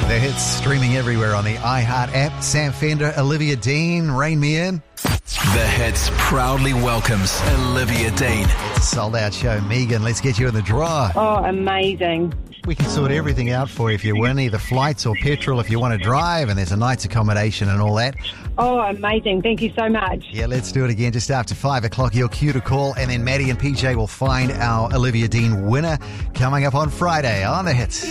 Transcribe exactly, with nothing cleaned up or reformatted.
The hits streaming everywhere on the iHeart app. Sam Fender, Olivia Dean, Rein Me In. The Hits proudly welcomes Olivia Dean. It's a sold-out show. Megan, let's get you in the draw. Oh, amazing. We can sort everything out for you if you win, either flights or petrol if you want to drive, and there's a night's accommodation and all that. Oh, amazing. Thank you so much. Yeah, let's do it again just after five o'clock. Your cue to call, and then Maddie and P J will find our Olivia Dean winner coming up on Friday on The Hits.